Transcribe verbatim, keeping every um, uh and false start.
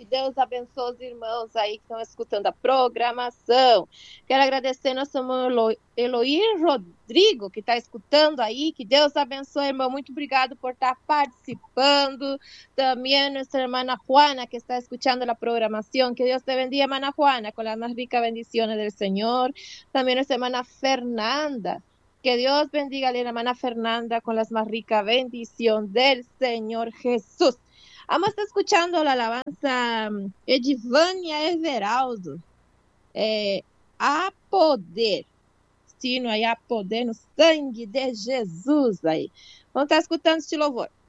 Que Deus abençoe os irmãos aí que estão escutando a programação. Quero agradecer nosso irmão Elo- Eloir Rodrigo, que está escutando aí. Que Deus abençoe, irmão. Muito obrigado por estar participando. Também nossa irmã Juana, que está escuchando a programação. Que Deus te bendiga, hermana Juana, com as mais ricas bendiciones del Senhor. Também nossa irmã Fernanda. Que Dios bendiga a la hermana Fernanda con las más ricas bendiciones del Señor Jesús. Vamos a estar escuchando la alabanza um, Edivânia Everaldo. É, há poder. Sim, aí há poder no sangue de Jesus aí. Vamos estar escutando este louvor.